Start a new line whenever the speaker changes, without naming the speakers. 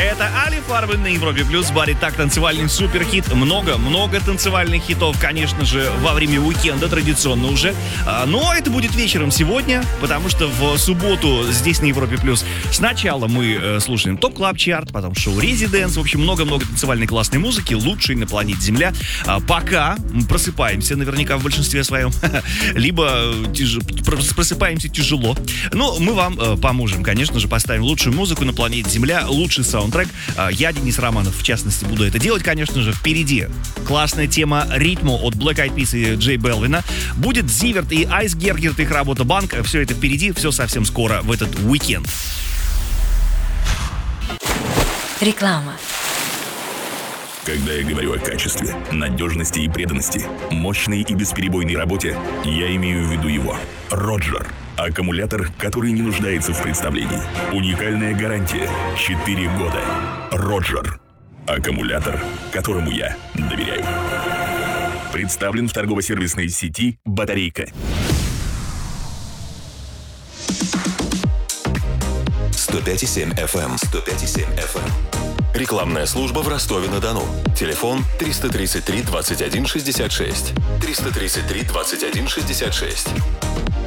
Это Али Фарбен на Европе Плюс. Барри так, танцевальный суперхит. Много танцевальных хитов, конечно же, во время уикенда традиционно уже. Но это будет вечером сегодня, потому что в субботу здесь на Европе Плюс сначала мы слушаем ТОП Клаб Чарт, потом шоу Резиденс. В общем, много танцевальной классной музыки, лучшей на планете Земля. Пока просыпаемся наверняка в большинстве своем, либо просыпаемся тяжело. Но мы вам поможем, конечно же, поставим лучшую музыку на планете Земля, лучший саундтрек. Я, Денис Романов, в частности, буду это делать, конечно же. Впереди классная тема «Ритмо» от Black Eyed Peas и Джей Белвина. Будет Зиверт и Айс Гергерт, их работа «Банк». Все это впереди, все совсем скоро в этот уикенд.
Реклама.
Когда я говорю о качестве, надежности и преданности, мощной и бесперебойной работе, я имею в виду его. Роджер. Аккумулятор, который не нуждается в представлении. Уникальная гарантия. 4 года. Роджер. Аккумулятор, которому я доверяю. Представлен в торгово-сервисной сети «Батарейка».
105,7 FM. 105,7 FM. Рекламная служба в Ростове-на-Дону. Телефон 333 21 66. 333 21 66.